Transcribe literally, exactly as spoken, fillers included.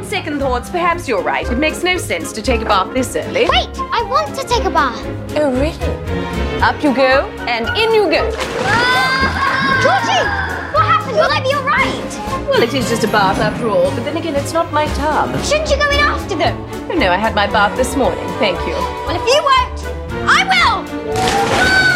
second thoughts, perhaps you're right. It makes no sense to take a bath this early. Wait, I want to take a bath. Oh, really? Up you go, and in you go. Ah! Georgie, what happened? Will I be all right? Well, it is just a bath after all, but then again, it's not my tub. Shouldn't you go in after them? Oh, no, I had my bath this morning, thank you. Well, if you won't, I will! Ah!